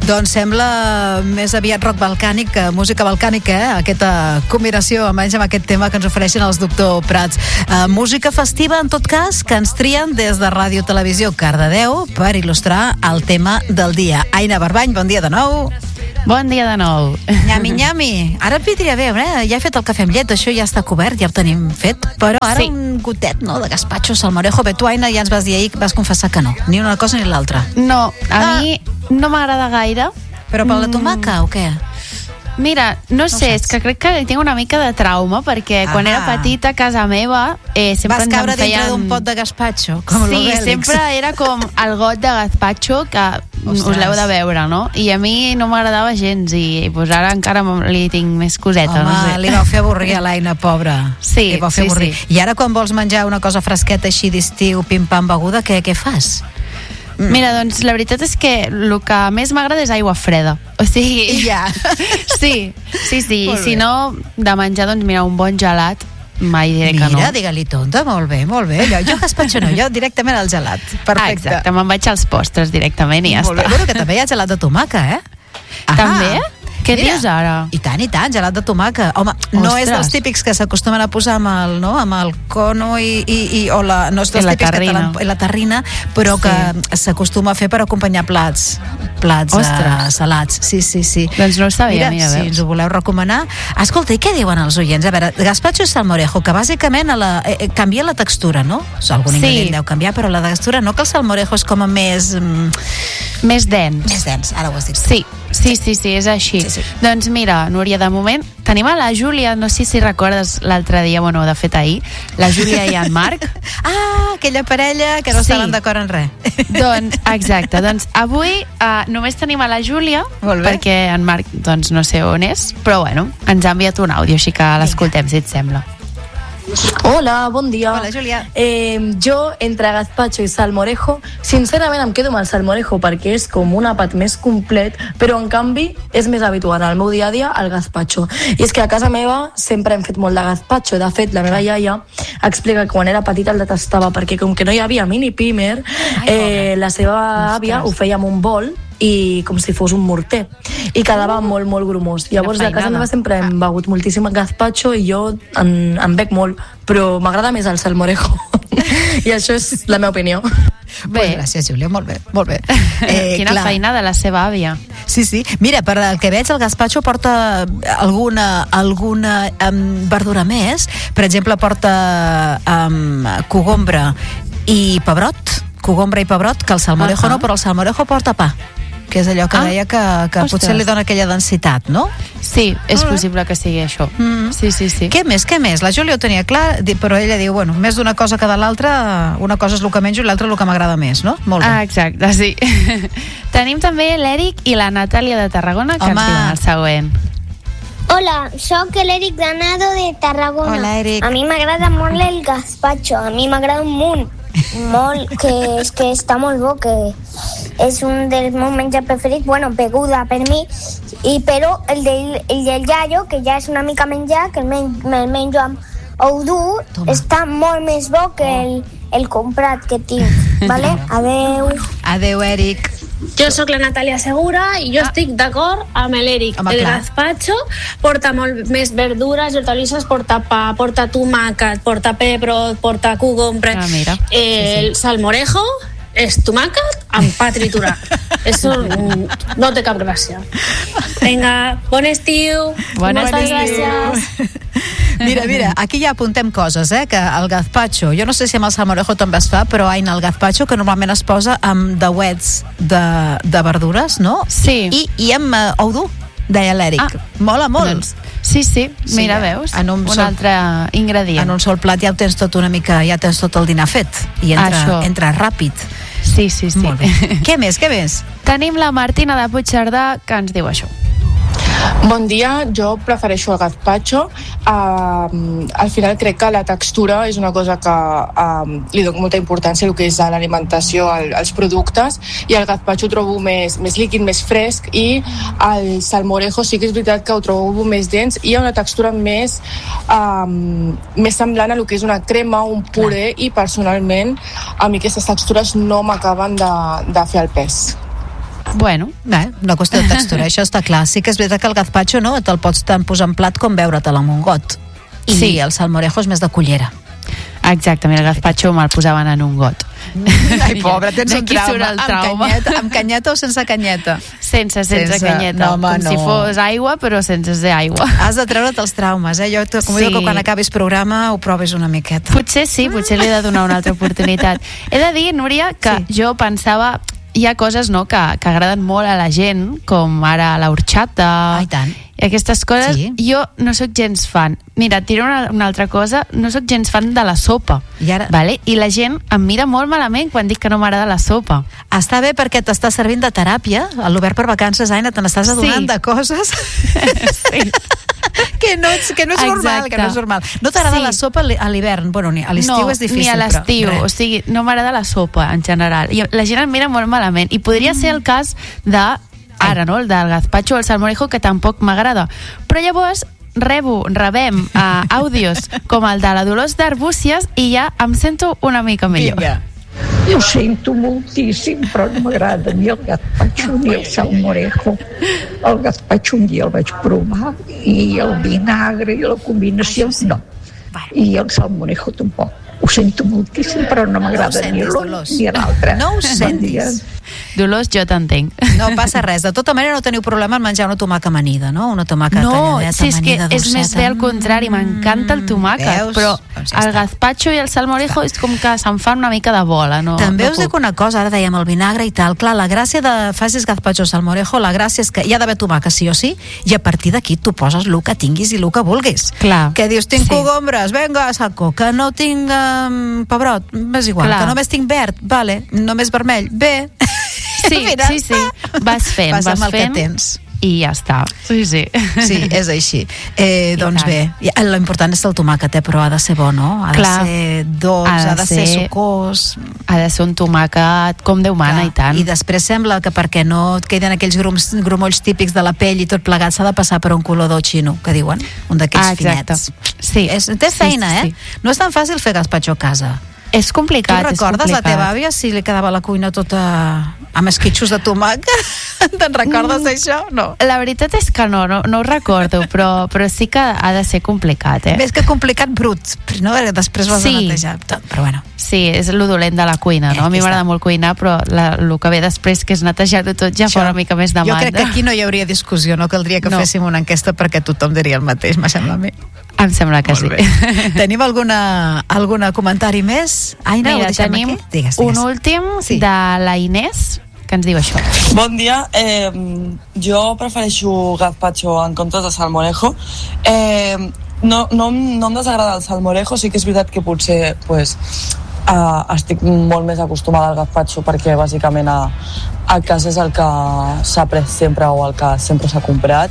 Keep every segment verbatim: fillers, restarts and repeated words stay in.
Doncs sembla més aviat rock balcànic que música balcànica, eh? Aquesta combinació, almenys amb aquest tema que ens ofereixen els Doctor Prats. Uh, música festiva, en tot cas, que ens trien des de Ràdio Televisió Cardedeu per il·lustrar el tema del dia. Aina Barbany, bon dia de nou. Bon dia de nou. Nyami, nyami. Ara et vindria bé, eh? Ja he fet el cafè amb llet, això ja està cobert, ja ho tenim fet, però ara sí. Un gotet, no?, de gazpacho, salmorejo. Bé, tu, Aina, ja ens vas dir ahir, vas confessar que no, ni una cosa ni l'altra. No, a ah. mi no m'agrada gaire. Però per la tomaca, o què? Mira, no, no sé, és que crec que tinc una mica de trauma, perquè ah. quan era petita a casa meva eh, sempre vas caure ens feien... dintre d'un pot de gazpacho, com sí, l'Obèlix. sempre era com el got de gazpacho que Ostres. Us l'heu de veure, no? I a mi no m'agradava gens i pues, ara encara li tinc més coseta. Home, no sé. li vau fer avorrir a l'Aina, pobra. Sí, li vau fer sí, avorrir. sí. I ara quan vols menjar una cosa fresqueta així d'estiu, pim-pam beguda, què, què fas? Mm. Mira, doncs la veritat és que el que més m'agrada és aigua freda. O sigui... Ja. Sí, sí, sí. I si no, de menjar, doncs mira, un bon gelat, mai diré mira, que no. Mira, digue-li tonta, molt bé, molt bé. Jo, jo gazpacho no, jo directament al gelat. Perfecte. Ah, exacte, me'n vaig als postres directament i ja molt està. Bé. Bueno, que també hi ha gelat de tomaca, eh? També? Què Mira, dius ara? I tant, i tant, gelat de tomaca. Home, Ostres. No és dels típics que s'acostumen a posar amb el, no? amb el cono i, i, i, o la, no és dels la típics terrina. que te la terrina, però sí. que s'acostuma a fer per acompanyar plats plats uh, salats. Sí, sí, sí. Doncs no ho sabia, mira, mira si ens ho voleu recomanar. Escolta, i què diuen els oients? A veure, gazpacho i salmorejo, que bàsicament a la, eh, canvia la textura, no? Algun sí. ingredient deu canviar, però la textura no, que el salmorejo és com a més... Mm, més dens. Més dens, ara ho has dit. Sí. Sí, sí, sí, és així. Sí, sí. Doncs mira, Núria, de moment tenim a la Júlia, no sé si recordes l'altre dia, bueno, de fet ahir, la Júlia i en Marc. Ah, aquella parella que no sí. estaven d'acord en res. Doncs, exacte, doncs avui uh, només tenim a la Júlia, perquè en Marc, doncs no sé on és, però bueno, ens ha enviat un àudio, així que l'escoltem, si et sembla. Hola, bon dia. Hola, Júlia. Eh, jo, entre gazpacho i salmorejo, sincerament em quedo amb el salmorejo perquè és com un àpat més complet, però en canvi és més habitual al meu dia a dia el gazpacho. I és que a casa meva sempre hem fet molt de gazpacho. De fet, la meva iaia explica que quan era petita el detestava perquè com que no hi havia mini pimer, eh, la seva àvia ho feia amb un bol i com si fos un morter i quedava uh, molt, molt grumós. Llavors a casa meva sempre hem begut moltíssim gazpacho i jo en, en bec molt, però m'agrada més el salmorejo i això és la meva opinió. Bé. Pues gràcies, Júlia, molt bé, molt bé. Eh, Quina clar. feina de la seva àvia. Sí, sí. Mira, per el que veig, el gazpacho porta alguna, alguna um, verdura més. Per exemple, porta um, cogombra i pebrot, cogombra i pebrot, que el salmorejo uh -huh. no, però el salmorejo porta pa, que és allò que ah, deia que, que potser li dona aquella densitat, no? Sí, és ah. possible que sigui això. Mm. Sí, sí, sí. Què més, què més? La Júlia ho tenia clar, però ella diu, bueno, més d'una cosa que de l'altra, una cosa és el que menjo i l'altra el que m'agrada més, no? Molt bé. Ah, exacte, sí. Tenim també l'Eric i la Natàlia de Tarragona, que Home. ens diuen el següent. Hola, sóc l'Eric Ganado de Tarragona. Hola, Eric. A mi m'agrada molt el gazpacho, a mi m'agrada un munt. Molt, que és que està molt bo, que és un dels meus menjars preferits, bueno, beguda per mi, i però el del, el del iaio, que ja és una mica menjar, que el, men, el menjo amb ou dur, Toma. Està molt més bo que el, el comprat que tinc, vale? Adeu. Adeu, Eric. Jo sóc la Natàlia Segura i jo ah. estic d'acord amb l'Eric. El clar. Gazpacho porta molt més verdures i hortalisses, porta pa, porta tomàquet, porta pebrot, porta cogombre. Ah, mira. Eh, sí, sí. El salmorejo és tomàquet amb pa triturat. Eso no té cap gràcia. Vinga, bon estiu. Bon Moltes estiu. gràcies. Mira, mira, aquí ja apuntem coses, eh? Que el gazpacho, jo no sé si amb el salmorejo també es fa, però Aina, el gazpacho que normalment es posa amb dauets de, de verdures, no? Sí. I, i amb uh, ou dur, deia l'Eric. Ah. Mola molt. Doncs, sí, sí, mira, sí, veus? En un, un sol, altre ingredient. En un sol plat ja ho tens tot una mica, ja tens tot el dinar fet. I entra, entra ràpid. Sí, sí, sí. Molt bé. Què més, què més? Tenim la Martina de Puigcerdà que ens diu això. Bon dia, jo prefereixo el gazpacho. Uh, al final crec que la textura és una cosa que uh, li dono molta importància, el que és a l'alimentació, al, als productes, i el gazpacho ho trobo més, més líquid, més fresc, i el salmorejo sí que és veritat que ho trobo més dens i hi ha una textura més, um, més semblant a el que és una crema, un puré, i personalment a mi aquestes textures no m'acaben de, de fer el pes. Bueno. Bé, una qüestió de textura, això està clar. Sí que és veritat que el gazpacho no, te'l pots tant posar en plat com beure-te'l amb un got. I sí. El salmorejo és més de cullera. Exacte, mira, el gazpacho me'l posaven en un got. Ai, pobre, tens un trauma. El trauma. Amb canyeta, amb canyeta o sense canyeta? Sense, sense, sense canyeta. No, home, com no. si fos aigua, però sense ser aigua. Has de treure't els traumes, eh? Jo com sí. dic que quan acabis programa ho provis una miqueta. Potser sí, potser li he de donar una altra oportunitat. He de dir, Núria, que sí. jo pensava... Hi ha coses, no?, que, que agraden molt a la gent, com ara la horchata... Ai, tant. I aquestes coses, sí. Jo no sóc gens fan. Mira, et diré una, una altra cosa, no sóc gens fan de la sopa. I ara? Vale? I la gent em mira molt malament quan dic que no m'agrada la sopa. Està bé perquè t'està servint de teràpia. A l'Obert per Vacances, Aina, te n'estàs adonant sí. de coses... Sí. que no, que no és Exacte. normal, que no és normal. No t'agrada sí. la sopa a l'hivern? Bueno, a l'estiu no, és difícil, ni a l'estiu, però... o sigui, no m'agrada la sopa en general. I la gent em mira molt malament. I podria mm. ser el cas de ara, no?, el del gazpacho o el salmorejo, que tampoc m'agrada. Però llavors rebo, rebem uh, àudios com el de la Dolors d'Arbúcies i ja em sento una mica millor. Vinga. Ho sento moltíssim, però no m'agrada ni el gazpacho ni el salmorejo. El gazpacho un dia el vaig provar i el vinagre i la combinació no. I el salmorejo tampoc. Ho sento moltíssim, però no m'agrada no ni l'un ni l'altre. No ho sentis. Dolors, jo t'entenc. No passa res. De tota manera no teniu problema en menjar una tomaca amanida, no? Una tomaca no, talladeta, sí, és amanida, que és més bé al contrari, m'encanta el tomàquet, Veus? però Doncs ja el està. gazpacho i el salmorejo és com que se'n fan una mica de bola. No, També no us dic puc. una cosa, ara dèiem el vinagre i tal. Clar, la gràcia de facis gazpacho o salmorejo, la gràcia és que hi ha d'haver tomaca sí o sí, i a partir d'aquí tu poses el que tinguis i el que vulguis. Clar. Que dius, tinc Sí. cogombres, venga, saco. Que no tinc um, pebrot, és igual. Clar. Que només tinc verd, vale. Només vermell, bé. Sí, Mira, sí, sí. Vas fent, vas vas amb el fent. que tens. I ja està. Sí, sí. Sí, és així. Eh, doncs tant. bé, I, lo important és el tomàquet, eh, però ha de ser bo, no? Ha Clar. de ser dolç, Ha de ha de ser, ser- sucós. Ha de ser un tomàquet com Déu mana, Clar. i tant. I després sembla que perquè no et queden aquells grums, grumolls típics de la pell i tot plegat, s'ha de passar per un color xino, que diuen, un d'aquells Ah, exacte. finets. Sí. És, té Sí, feina, sí, eh? sí. No és tan fàcil fer gazpacho a casa. És Tu complicat, és recordes la complicat. teva àvia si li quedava la cuina tota amb esquitxos de tomàquet? Te'n recordes Mm. d'això? No. La veritat és que no, no, no ho recordo, però, però sí que ha de ser complicat, eh? Més que complicat, brut. No? Després ho has Sí. de netejar tot, però bueno. Sí, és lo dolent de la cuina, no? Eh, A mi aquí m'agrada està. molt cuinar, però la, el que ve després, que és netejar-ho tot, ja fa una mica més de Jo mandra. crec que aquí no hi hauria discussió, no caldria que No. féssim una enquesta perquè tothom diria el mateix, me sembla a mi. Em sembla que Molt sí. bé. Tenim alguna, alguna comentari més? Aina, ho Mira, deixem tenim aquí? Digues, un digues. últim Sí. de la Inés, que ens diu això. Bon dia, eh, jo prefereixo gazpacho en comptes de salmorejo. Eh, no, no, no em desagrada el salmorejo, sí que és veritat que potser pues, eh, estic molt més acostumada al gazpacho perquè bàsicament a, a casa és el que s'ha pres sempre o el que sempre s'ha comprat,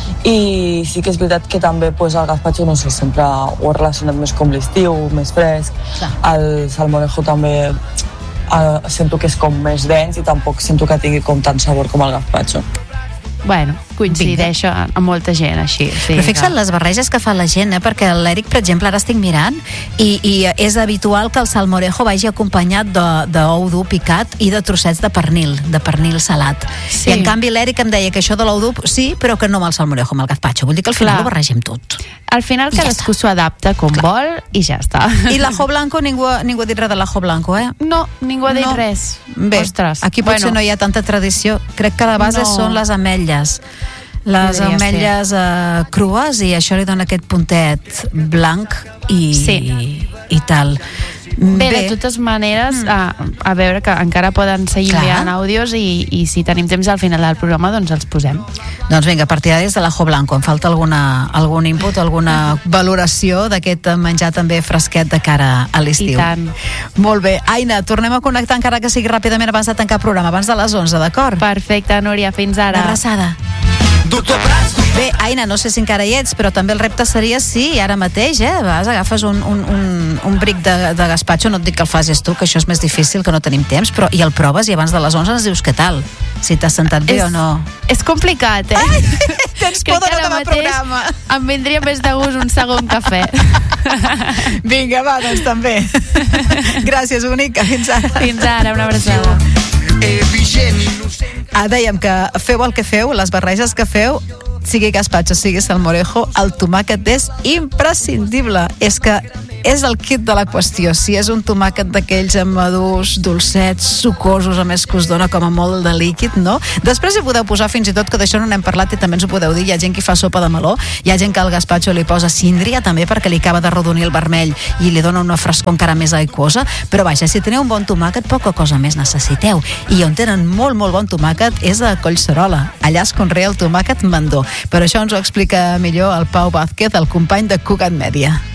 i sí que és veritat que també pues, el gazpacho, no sé, sempre ho he relacionat més com l'estiu, més fresc. Clar. El salmorejo també Uh, sento que és com més dens i tampoc sento que tingui com tant sabor com el gazpacho. Bueno, coincideixo amb molta gent així. Sí, Però fixa't que- les barreges que fa la gent, eh? Perquè l'Eric, per exemple, ara estic mirant i, i és habitual que el salmorejo vagi acompanyat de- d'ou dur picat i de trossets de pernil, de pernil salat. Sí. I en canvi l'Eric em deia que això de l'ou dur sí, però que no amb el salmorejo, amb el gazpacho. Vull dir que al final Clar. ho barregem tot. Al final I ja cadascú s'ho adapta com vol i ja està. I l'ajo blanco, ningú, ningú ha dit res de l'ajo blanco, eh? No, ningú ha dit No. res. Bé, Ostres, aquí potser bueno. no hi ha tanta tradició. Crec que la base No. són les ametlles. Les Podria ametlles eh, crues, i això li dona aquest puntet blanc i, Sí. i tal. Bé, de totes maneres, mm. a, a veure que encara poden seguir Clar. enviant àudios i, i si tenim temps al final del programa, doncs els posem. Doncs vinga, partidaris de l'ajo blanco. Em falta alguna, algun input, alguna valoració d'aquest menjar també fresquet de cara a l'estiu. I tant. Molt bé. Aina, tornem a connectar encara que sigui ràpidament abans de tancar el programa, abans de les onze, d'acord? Perfecte, Núria, fins ara. Una abraçada. Doctor Prats. Bé, Aina, no sé si encara hi ets, però també el repte seria si ara mateix, eh, vas, agafes un, un, un, un bric de, de gazpacho, no et dic que el facis tu, que això és més difícil, que no tenim temps, però i el proves i abans de les onze ens dius què tal, si t'has sentat bé És- o no. És complicat, eh? Ai, tens Crec por de que no ara acabar mateix programa. em vindria més de gust un segon cafè. Vinga, va, doncs també. Gràcies, bonica. Fins ara. Fins ara, una abraçada. E vigent innocent. ah, dèiem que feu el que feu, les barreges que feu, sigui gazpacho, sigui salmorejo, el tomàquet és imprescindible. És que és el kit de la qüestió. Si és un tomàquet d'aquells madurs, dolcets, sucosos, a més que us dona com a molt de líquid, no? Després hi podeu posar fins i tot, que d'això no n'hem parlat i també ens ho podeu dir, hi ha gent que fa sopa de meló, hi ha gent que al gazpacho li posa síndria també perquè li acaba de rodonir el vermell i li dona una frescor encara més aquosa, però vaja, si teniu un bon tomàquet, poca cosa més necessiteu. I on tenen molt, molt bon tomàquet és a Collserola. Allà es conrea el tomàquet mandó. Per això ens ho explica millor el Pau Vázquez, el company de Cugat Mèdia.